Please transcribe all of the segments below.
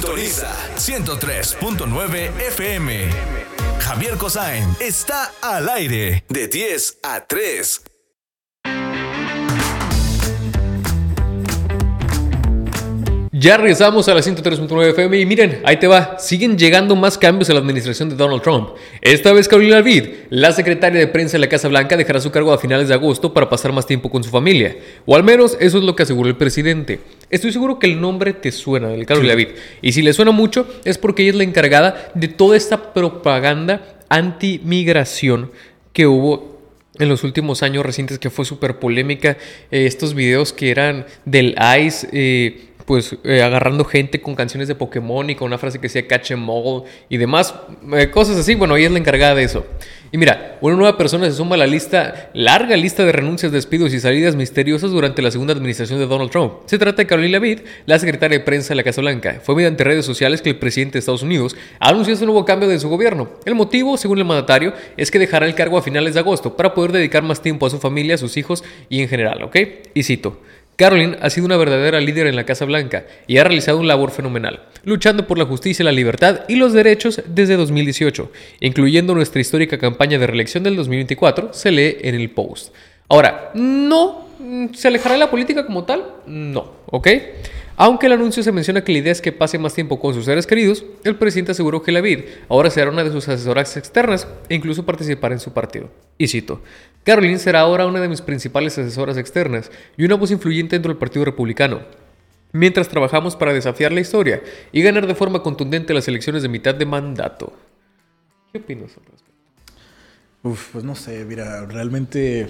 Sintoniza 103.9 FM. Javier Cosain está al aire de 10 a 3. Ya regresamos a la 103.9 FM y miren, ahí te va, siguen llegando más cambios a la administración de Donald Trump. Esta vez Carolina Leavitt, la secretaria de prensa de la Casa Blanca, dejará su cargo a finales de agosto para pasar más tiempo con su familia. O al menos eso es lo que aseguró el presidente. Estoy seguro que el nombre te suena, del Carolina Leavitt. Y si le suena mucho es porque ella es la encargada de toda esta propaganda anti-migración que hubo en los últimos años recientes, que fue súper polémica. Estos videos que eran del ICE, agarrando gente con canciones de Pokémon y con una frase que decía catch 'em all y demás, cosas así. Bueno, ella es la encargada de eso. Y mira, una nueva persona se suma a la larga lista de renuncias, despidos y salidas misteriosas durante la segunda administración de Donald Trump. Se trata de Carolina Leavitt, la secretaria de prensa de la Casa Blanca. Fue mediante redes sociales que el presidente de Estados Unidos anunció este nuevo cambio de su gobierno. El motivo, según el mandatario, es que dejará el cargo a finales de agosto para poder dedicar más tiempo a su familia, a sus hijos y en general, ¿ok? Y cito: Caroline ha sido una verdadera líder en la Casa Blanca y ha realizado una labor fenomenal, luchando por la justicia, la libertad y los derechos desde 2018, incluyendo nuestra histórica campaña de reelección del 2024, se lee en el Post. Ahora, no se alejará de la política como tal, no, ¿ok? Aunque el anuncio se menciona que la idea es que pase más tiempo con sus seres queridos, el presidente aseguró que Leavitt ahora será una de sus asesoras externas e incluso participará en su partido. Y cito: Caroline será ahora una de mis principales asesoras externas y una voz influyente dentro del Partido Republicano, mientras trabajamos para desafiar la historia y ganar de forma contundente las elecciones de mitad de mandato. ¿Qué opinas al respecto? Pues no sé, mira, realmente...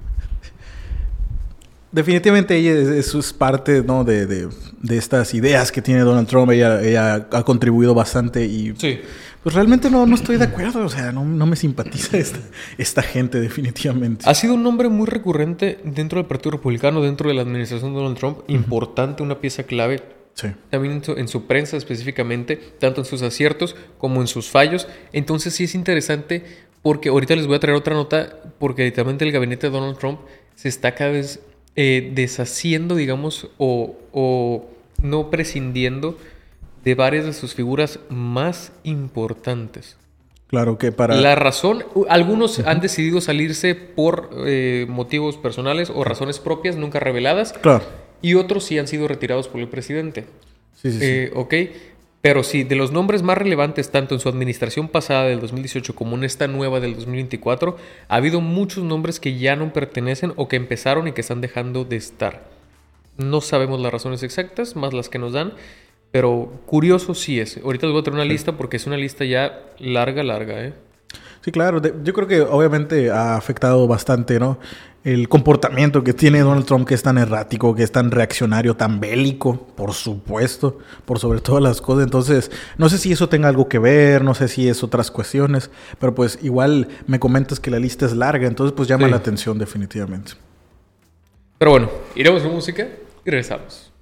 Definitivamente eso es parte, ¿no?, de estas ideas que tiene Donald Trump. Ella ha contribuido bastante y sí, pues realmente no estoy de acuerdo. O sea, no me simpatiza esta gente definitivamente. Ha sido un nombre muy recurrente dentro del Partido Republicano, dentro de la administración de Donald Trump. Importante, una pieza clave. Sí. También en su prensa específicamente, tanto en sus aciertos como en sus fallos. Entonces sí es interesante porque ahorita les voy a traer otra nota, porque literalmente el gabinete de Donald Trump se está cada vez deshaciendo, digamos, o no prescindiendo de varias de sus figuras más importantes. Claro que para... La razón, algunos han decidido salirse por motivos personales o razones propias nunca reveladas. Claro. Y otros sí han sido retirados por el presidente. Sí. Ok. Pero sí, de los nombres más relevantes, tanto en su administración pasada del 2018 como en esta nueva del 2024, ha habido muchos nombres que ya no pertenecen o que empezaron y que están dejando de estar. No sabemos las razones exactas, más las que nos dan, pero curioso sí es. Ahorita les voy a traer una lista porque es una lista ya larga, ¿eh? Sí, claro. Yo creo que obviamente ha afectado bastante, ¿no?, el comportamiento que tiene Donald Trump, que es tan errático, que es tan reaccionario, tan bélico, por supuesto, por sobre todas las cosas. Entonces, no sé si eso tenga algo que ver, no sé si es otras cuestiones, pero pues igual me comentas que la lista es larga, entonces pues llama la atención definitivamente. Pero bueno, iremos a música y regresamos.